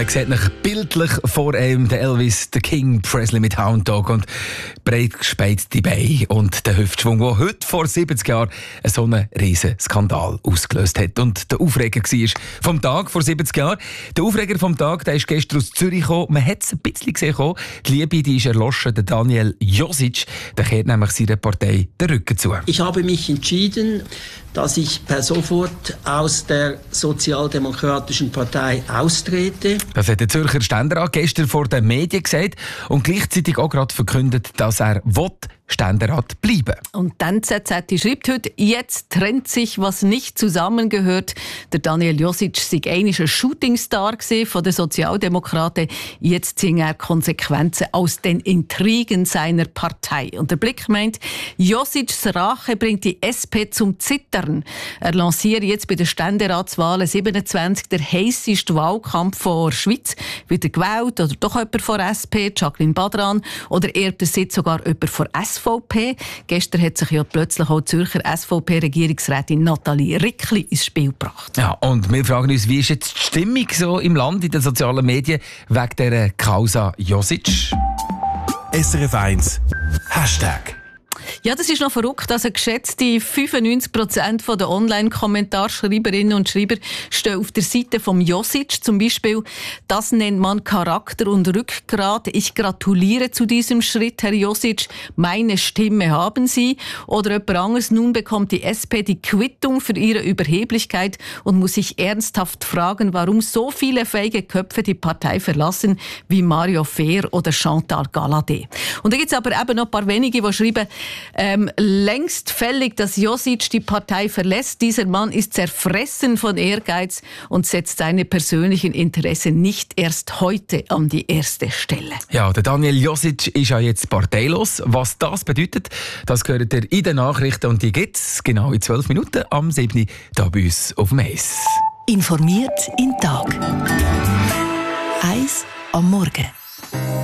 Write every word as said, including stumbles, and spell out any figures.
man sieht noch bildlich vor ihm den Elvis, der King Presley mit Hound Dog und breit gespeizte Beine und der Hüftschwung, der heute vor siebzig Jahren so einen riesen Skandal ausgelöst hat. Und der Aufreger war vom Tag vor siebzig Jahren. Der Aufreger vom Tag, der ist gestern aus Zürich gekommen. Man hat es ein bisschen gesehen. Die Liebe, die ist erloschen. Der Daniel Josic, der kehrt nämlich seiner Partei den Rücken zu. Ich habe mich entschieden, dass ich per sofort aus der Sozialdemokratischen Partei austrete. Das hat der Zürcher Ständerat gestern vor den Medien gesagt und gleichzeitig auch gerade verkündet, dass er will, Ständerat bleiben. Und dann Z Z T schreibt heute, jetzt trennt sich, was nicht zusammengehört. Der Daniel Josic sei einmal ein Shootingstar von den Sozialdemokraten. Jetzt ziehen er Konsequenzen aus den Intrigen seiner Partei. Und der Blick meint, Josics Rache bringt die S P zum Zittern. Er lanciert jetzt bei den Ständeratswahlen siebenundzwanzig der heisseste Wahlkampf der Schweiz. Wieder gewählt oder doch jemand von S P, Jacqueline Badran, oder erbt der Sitz sogar jemand von S V P. Gestern hat sich ja plötzlich auch die Zürcher S V P-Regierungsrätin Nathalie Rickli ins Spiel gebracht. Ja, und wir fragen uns, wie ist jetzt die Stimmung so im Land, in den sozialen Medien, wegen dieser Causa Josic? S R F eins Hashtag. Ja, das ist noch verrückt. Also geschätzte fünfundneunzig Prozent der Online-Kommentarschreiberinnen und Schreiber stehen auf der Seite vom Josic. Zum Beispiel, das nennt man Charakter und Rückgrat. Ich gratuliere zu diesem Schritt, Herr Josic. Meine Stimme haben Sie. Oder jemand anderes. Nun bekommt die S P die Quittung für ihre Überheblichkeit und muss sich ernsthaft fragen, warum so viele feige Köpfe die Partei verlassen, wie Mario Fehr oder Chantal Galadé. Und da gibt es aber eben noch ein paar wenige, die schreiben, Ähm, längst fällig, dass Josic die Partei verlässt. Dieser Mann ist zerfressen von Ehrgeiz und setzt seine persönlichen Interessen nicht erst heute an die erste Stelle. Ja, der Daniel Josic ist ja jetzt parteilos. Was das bedeutet, das gehört ihr in den Nachrichten und die gibt es genau in zwölf Minuten am siebten hier bei uns auf dem Eis. Informiert in Tag. Eis am Morgen.